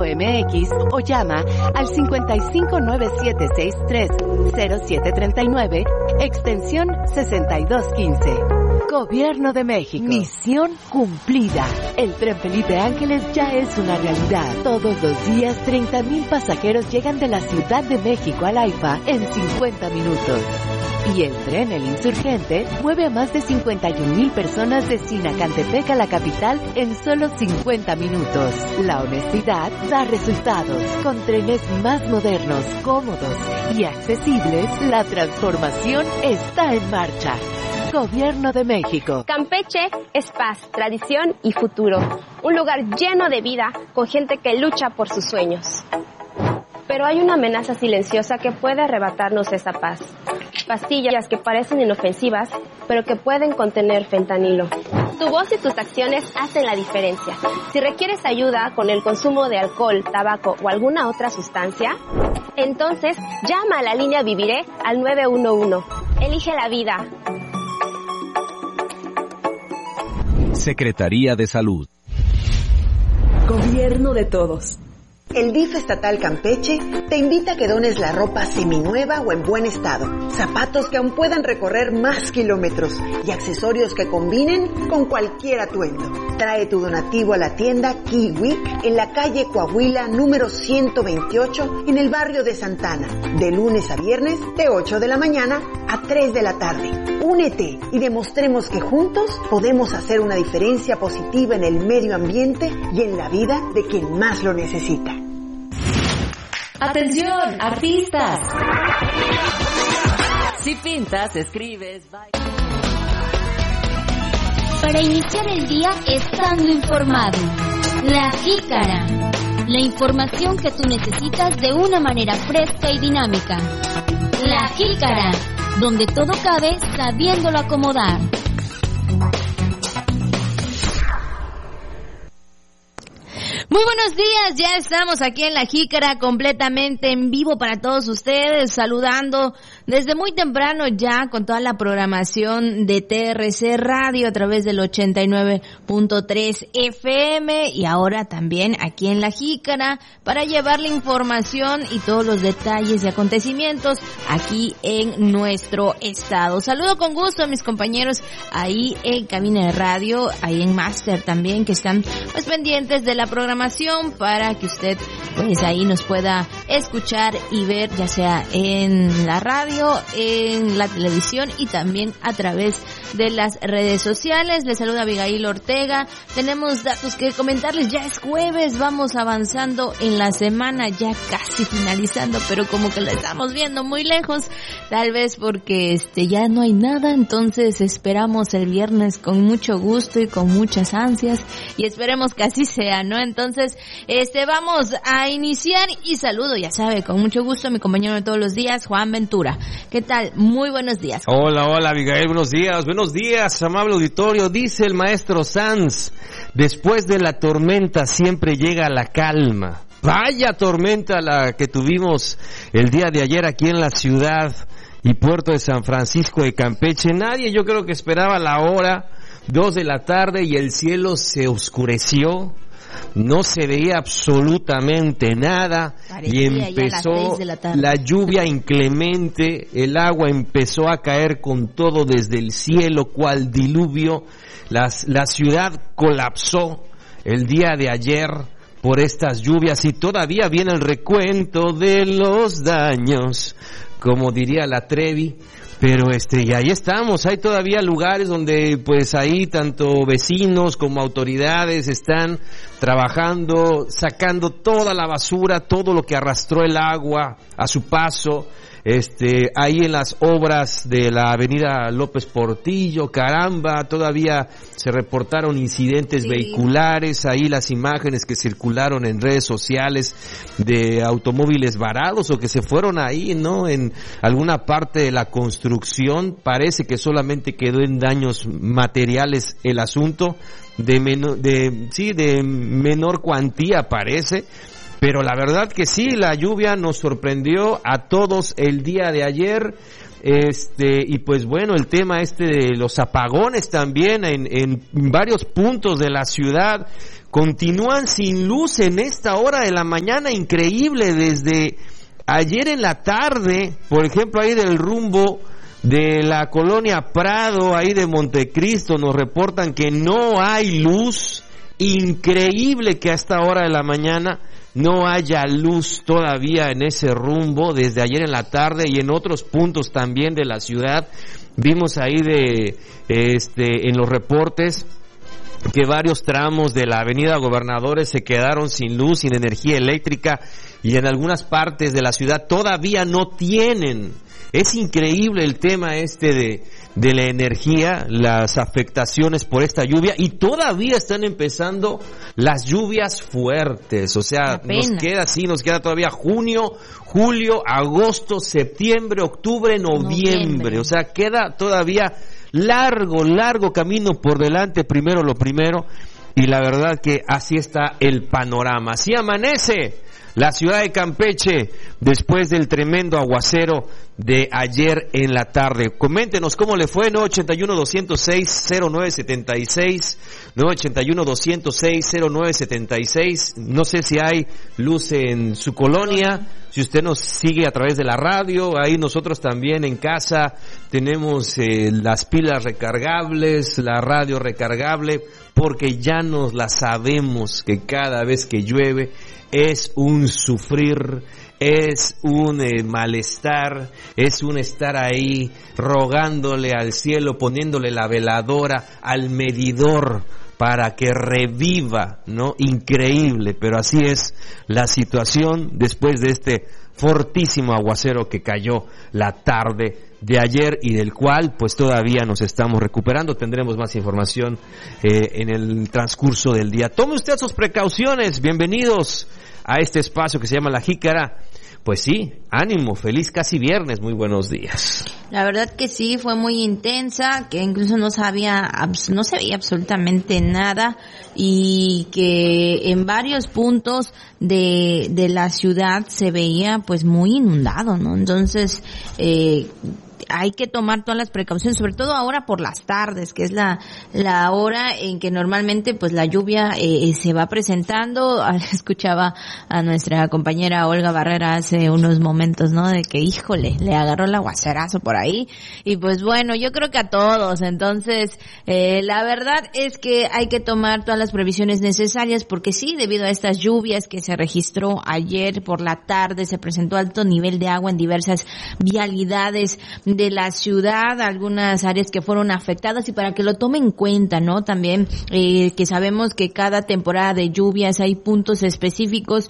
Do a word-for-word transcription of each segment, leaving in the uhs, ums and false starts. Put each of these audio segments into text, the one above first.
m x o llama al cincuenta y cinco nueve siete seis tres cero siete treinta y nueve, extensión sesenta y dos quince. Gobierno de México. Misión cumplida. El Tren Felipe Ángeles ya es una realidad. Todos los días, treinta mil pasajeros llegan de la Ciudad de México al AIFA en cincuenta minutos. Y el tren El Insurgente mueve a más de cincuenta y un mil personas de Sinacantepec a la capital en solo cincuenta minutos. La honestidad da resultados. Con trenes más modernos, cómodos y accesibles, la transformación está en marcha. Gobierno de México. Campeche es paz, tradición y futuro. Un lugar lleno de vida con gente que lucha por sus sueños. Pero hay una amenaza silenciosa que puede arrebatarnos esa paz. Pastillas que parecen inofensivas, pero que pueden contener fentanilo. Tu voz y tus acciones hacen la diferencia. Si requieres ayuda con el consumo de alcohol, tabaco o alguna otra sustancia, entonces llama a la línea Viviré al nueve uno uno. Elige la vida. Secretaría de Salud. Gobierno de todos. El D I F estatal Campeche te invita a que dones la ropa seminueva o en buen estado, zapatos que aún puedan recorrer más kilómetros y accesorios que combinen con cualquier atuendo. Trae tu donativo a la tienda Kiwi en la calle Coahuila número ciento veintiocho en el barrio de Santana, de lunes a viernes de ocho de la mañana a tres de la tarde. Únete y demostremos que juntos podemos hacer una diferencia positiva en el medio ambiente y en la vida de quien más lo necesita. ¡Atención, artistas! Si pintas, escribes, bailas. Para iniciar el día estando informado. La Jícara. La información que tú necesitas de una manera fresca y dinámica. La Jícara, donde todo cabe sabiéndolo acomodar. Muy buenos días, ya estamos aquí en La Jícara completamente en vivo para todos ustedes, saludando desde muy temprano ya con toda la programación de T R C Radio a través del ochenta y nueve punto tres F M y ahora también aquí en La Jícara para llevarle información y todos los detalles y acontecimientos aquí en nuestro estado. Saludo con gusto a mis compañeros ahí en cabina de radio, ahí en Máster también, que están pues pendientes de la programación para que usted pues ahí nos pueda escuchar y ver, ya sea en la radio, en la televisión y también a través de las redes sociales. Les saluda Abigail Ortega. Tenemos datos que comentarles, ya es jueves, vamos avanzando en la semana, ya casi finalizando, pero como que lo estamos viendo muy lejos, tal vez porque este ya no hay nada, entonces esperamos el viernes con mucho gusto y con muchas ansias y esperemos que así sea, ¿no? Entonces, este vamos a iniciar y saludo, ya sabe, con mucho gusto a mi compañero de todos los días, Juan Ventura. ¿Qué tal? Muy buenos días. Hola, hola, Abigail, buenos días. Buenos días, amable auditorio. Dice el maestro Sanz, después de la tormenta siempre llega la calma. Vaya tormenta la que tuvimos el día de ayer aquí en la ciudad y puerto de San Francisco de Campeche. Nadie, yo creo que esperaba la hora, dos de la tarde, y el cielo se oscureció. No se veía absolutamente nada. Parecía y empezó la, la lluvia inclemente, el agua empezó a caer con todo desde el cielo, cual diluvio. Las, la ciudad colapsó el día de ayer por estas lluvias y todavía viene el recuento de los daños, como diría la Trevi. Pero este, y ahí estamos, hay todavía lugares donde pues ahí tanto vecinos como autoridades están trabajando, sacando toda la basura, todo lo que arrastró el agua a su paso. Este, ahí en las obras de la avenida López Portillo, caramba, todavía se reportaron incidentes sí. vehiculares, ahí las imágenes que circularon en redes sociales de automóviles varados o que se fueron ahí, ¿no? En alguna parte de la construcción, parece que solamente quedó en daños materiales el asunto, de menor, de, sí, de menor cuantía parece. Pero la verdad que sí, la lluvia nos sorprendió a todos el día de ayer, este, y pues bueno, el tema este de los apagones también en, en varios puntos de la ciudad, continúan sin luz en esta hora de la mañana, increíble, desde ayer en la tarde, por ejemplo, ahí del rumbo de la colonia Prado, ahí de Montecristo, nos reportan que no hay luz. Increíble que a esta hora de la mañana no haya luz todavía en ese rumbo, desde ayer en la tarde, y en otros puntos también de la ciudad. Vimos ahí de este en los reportes que varios tramos de la avenida Gobernadores se quedaron sin luz, sin energía eléctrica, y en algunas partes de la ciudad todavía no tienen. Es increíble el tema este de, de la energía, las afectaciones por esta lluvia, y todavía están empezando las lluvias fuertes. O sea, nos queda así, nos queda todavía junio, julio, agosto, septiembre, octubre, noviembre. noviembre. O sea, queda todavía largo, largo camino por delante, primero lo primero, y la verdad que así está el panorama. Así amanece la ciudad de Campeche después del tremendo aguacero de ayer en la tarde. Coméntenos cómo le fue. nueve ocho uno, dos cero seis, cero nueve siete seis, nueve ocho uno, dos cero seis, cero nueve siete seis. No sé si hay luz en su colonia, si usted nos sigue a través de la radio. Ahí nosotros también en casa tenemos eh, las pilas recargables, la radio recargable, porque ya nos la sabemos que cada vez que llueve es un sufrir, es un eh, malestar, es un estar ahí rogándole al cielo, poniéndole la veladora al medidor para que reviva, ¿no? Increíble, pero así es la situación después de este fortísimo aguacero que cayó la tarde de ayer y del cual pues todavía nos estamos recuperando. Tendremos más información eh, en el transcurso del día. Tome usted sus precauciones. Bienvenidos a este espacio que se llama La Jícara. Pues sí, ánimo, feliz casi viernes, muy buenos días. La verdad que sí, fue muy intensa, que incluso no sabía, no se veía absolutamente nada, y que en varios puntos de, de la ciudad se veía pues muy inundado, ¿no? Entonces, eh, hay que tomar todas las precauciones, sobre todo ahora por las tardes, que es la la hora en que normalmente pues la lluvia eh, se va presentando. Escuchaba a nuestra compañera Olga Barrera hace unos momentos, ¿no? De que, híjole, le agarró el aguacerazo por ahí. Y pues bueno, yo creo que a todos. Entonces, eh, la verdad es que hay que tomar todas las previsiones necesarias, porque sí, debido a estas lluvias que se registró ayer por la tarde, se presentó alto nivel de agua en diversas vialidades de la ciudad, algunas áreas que fueron afectadas, y para que lo tomen en cuenta, ¿no? También eh, que sabemos que cada temporada de lluvias hay puntos específicos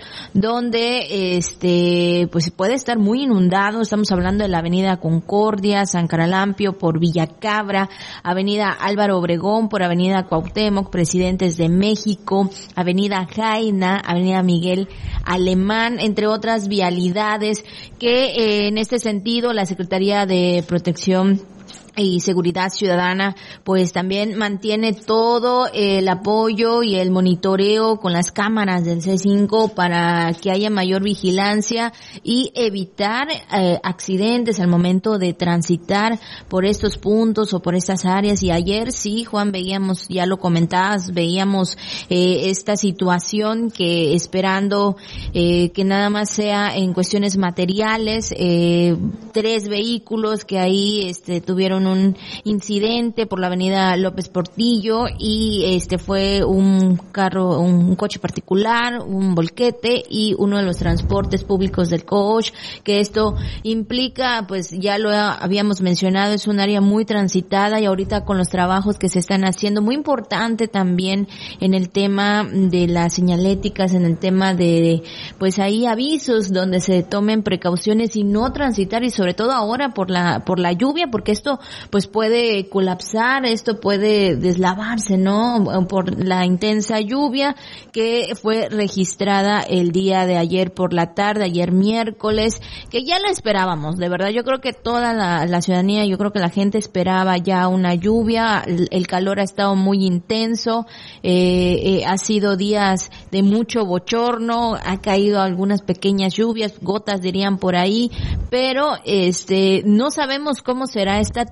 donde este pues puede estar muy inundado. Estamos hablando de la avenida Concordia, San Caralampio, por Villacabra, avenida Álvaro Obregón, por avenida Cuauhtémoc, Presidentes de México, avenida Jaina, avenida Miguel Alemán, entre otras vialidades que eh, en este sentido la Secretaría de Protección y Seguridad Ciudadana pues también mantiene todo el apoyo y el monitoreo con las cámaras del C cinco para que haya mayor vigilancia y evitar eh, accidentes al momento de transitar por estos puntos o por estas áreas. Y ayer sí, Juan, veíamos, ya lo comentabas, veíamos eh, esta situación que esperando eh, que nada más sea en cuestiones materiales, eh, tres vehículos que ahí este tuvieron un incidente por la avenida López Portillo, y este fue un carro, un coche particular, un volquete y uno de los transportes públicos del C O S H, que esto implica, pues ya lo habíamos mencionado, es un área muy transitada, y ahorita con los trabajos que se están haciendo, muy importante también en el tema de las señaléticas, en el tema de, pues ahí avisos donde se tomen precauciones y no transitar, y sobre todo ahora por la, por la lluvia, porque esto pues puede colapsar, esto puede deslavarse, ¿no? Por la intensa lluvia que fue registrada el día de ayer por la tarde, ayer miércoles, que ya la esperábamos, de verdad. Yo creo que toda la, la ciudadanía, yo creo que la gente esperaba ya una lluvia. El, el calor ha estado muy intenso, eh, eh, ha sido días de mucho bochorno, ha caído algunas pequeñas lluvias, gotas dirían por ahí, pero este no sabemos cómo será esta temporada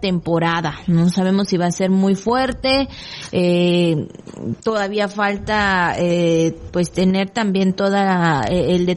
temporada. No sabemos si va a ser muy fuerte, eh, todavía falta eh, pues tener también toda el